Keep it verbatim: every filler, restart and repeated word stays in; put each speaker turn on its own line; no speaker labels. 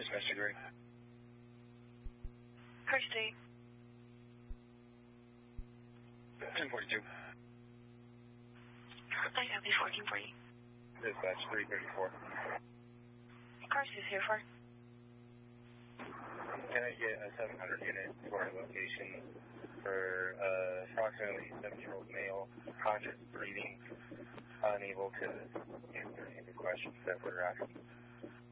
Dismissed, agree.
Car state.
ten forty-two.
I have the fourteen forty.
Dispatch three thirty-four.
Car is here for.
Can I get a seven hundred unit to our location for uh, approximately seven-year-old male, conscious, breathing, unable to answer any of the questions that we're asking?